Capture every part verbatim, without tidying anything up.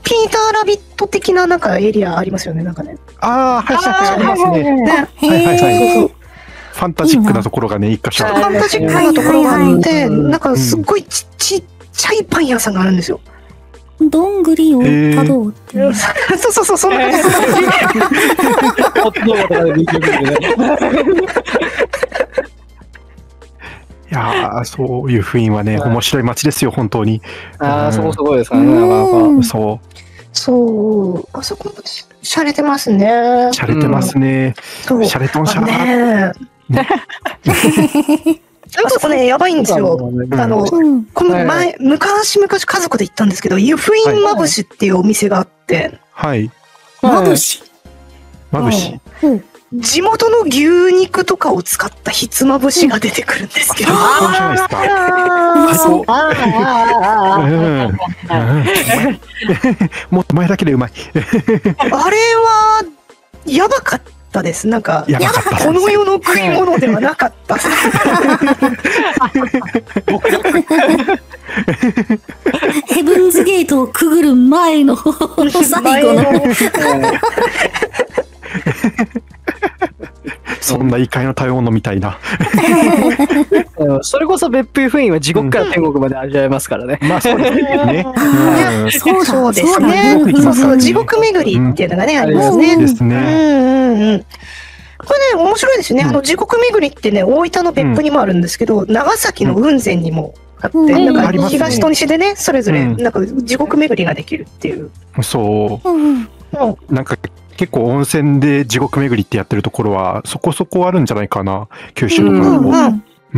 ピーターラビット的ななんかエリアありますよね、なんかね。 ああ、はいはい、ありますね。 ね、 はいはいはい。 そうそう。 ファンタジックなところがね、一箇所。 ファンタジックなところがあって、なんかすっごいちちっちゃいパン屋さんがあるんですよ。 どんぐりをたどうっていう。 そうそうそう、そんな感じ。 ホットドッグとかで人気ね。 いやー、そういう雰囲気はね、面白い街ですよ、本当に。 ああ、そこすごいですからね、なかなか。 そう。 そう、あそこ、しゃれてますね。 しゃれてますね。 そう。 しゃれとんしゃら。 ねあそこね、やばいんですよ。あの、この前、昔々家族で行ったんですけど、湯布院まぶしっていうお店があって。 はい。 まぶしまぶし。 地元の牛肉とかを使ったひつまぶしが出てくるんですけど。 そうじゃないですか。もっと前だけでうまい。 あれは、やばかった。です。なんか、この世の食い物ではなかった。 ヘブンズゲートをくぐる前の最後の。 そんな異界の食べ物みたいな。 それこそ別府湯布院は地獄から天国まで味わえますからね。 まあそうですね。 そうですね。そうそう、地獄巡りっていうのがね、ありますね。 ですね。 これね、面白いですよね。あの、地獄巡りってね、大分の別府にもあるんですけど、長崎の雲仙にもあって、なんか東と西でね、それぞれ、なんか地獄巡りができるっていう。 そう。なんか結構温泉で地獄巡りってやってるところは、そこそこあるんじゃないかな、九州とかでも。うん。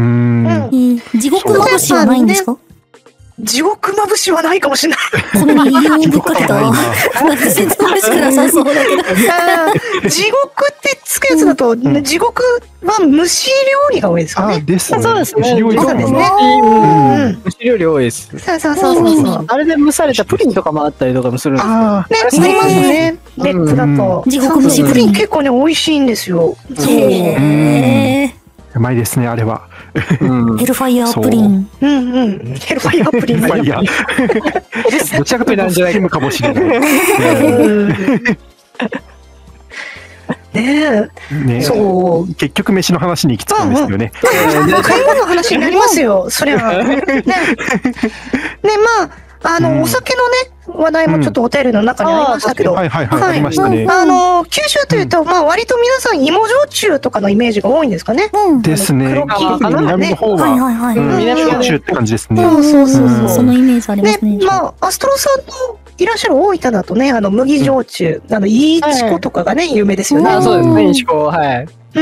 地獄まぶしはないんですか？ 地獄まぶしはないかもしれない。 この右にぶっかけた。説明しくなさそうだけど。 地獄ってつくやつだと、地獄は蒸し料理が多いですかね。 あ、ですね。 そうですね。 蒸し料理そうですね。 蒸し料理多いです。 そうそうそうそう。 あれで蒸されたプリンとかもあったりとかもするんですよ。 ね、ありますね。別府だと。 地獄蒸しプリン結構ね、美味しいんですよ。そう。 うまいですね、あれは。 ヘルファイヤープリン。 うんうん。ヘルファイヤープリン。 ヘルファイヤー。どちらかというとスキムかもしれない。 ねえ。そう。 結局飯の話に行き着くんですよね。 買い物の話になりますよ。そりゃ。ね。ね、まあ。あの、お酒のね、話題もちょっとお便りの中にありましたけど、 はいはいはい、ありましたね。 あの、九州というと、まあ割と皆さん芋焼酎とかのイメージが多いんですかね。 ですね。南の方が、南焼酎って感じですね。 そうそうそう。 そのイメージありますね。 まあ、アストロさんのいらっしゃる大分だとね、あの、麦焼酎、あの、いいちこ、とかがね、有名ですよね。 あ、そうですね、いちこ、はい。 うん。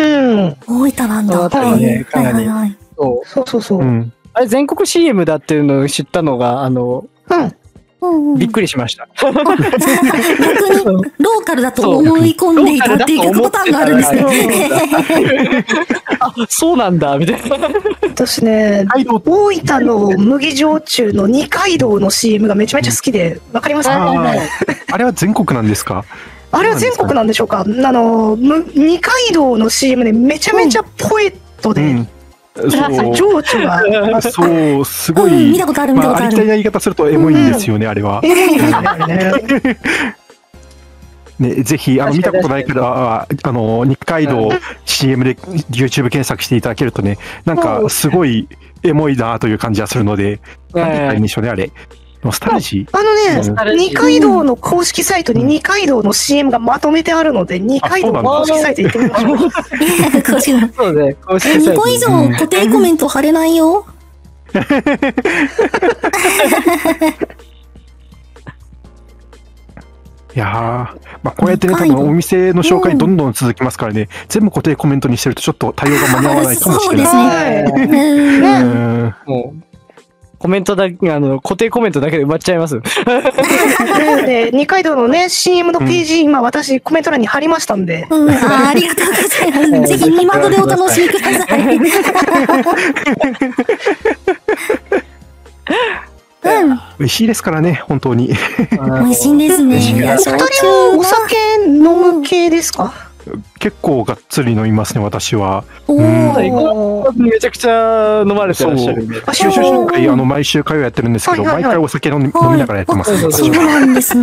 大分なんだ。 はいはいはい。 そうそうそう。 あれ、全国 シーエム だっていうのを知ったのが、あの、びっくりしました。 逆にローカルだと思い込んでいたっていう逆パターンがあるんですね。 あ、そうなんだみたいな。 私ね、大分の麦焼酎の二階堂の シーエム がめちゃめちゃ好きで、わかりますか？ あれは全国なんですか？ あれは全国なんでしょうか？あの二階堂の シーエム でめちゃめちゃポエットで。 そう、 情緒が。 そう、すごい。 見たことある見たことある。 ありきたりな言い方するとエモいんですよね、あれは。ね、ぜひ、あの、見たことない方は、あの、二階堂 シーエム で YouTube 検索していただけるとね、なんか、すごいエモいなという感じがするので、何て言ったらいいんでしょうね、あれ。ノスタルジー？ あのね、二階堂の公式サイトに二階堂の シーエム がまとめてあるので、二階堂の公式サイト行ってみましょう。 公式の。 そうね、公式サイト。 にこ以上固定コメント貼れないよ。 いやー、まあ、こうやってね、多分お店の紹介どんどん続きますからね、全部固定コメントにしてるとちょっと対応が間に合わないかもしれない。 そうですね。 うん。もうコメントだけ、あの、固定コメントだけで埋まっちゃいます。 で、二階堂のね、シーエム のページ、今私コメント欄に貼りましたんで。 うん、あ、ありがとうございます。ぜひ見窓でお楽しみください。 うん、美味しいですからね、本当に。 美味しいんですね。 お二人はお酒飲む系ですか？ 結構がっつり飲みますね、私は。 おお、めちゃくちゃ飲まれてらっしゃるんで。 収集会、あの、毎週会をやってるんですけど、毎回お酒飲みながらやってます。 そうなんですね。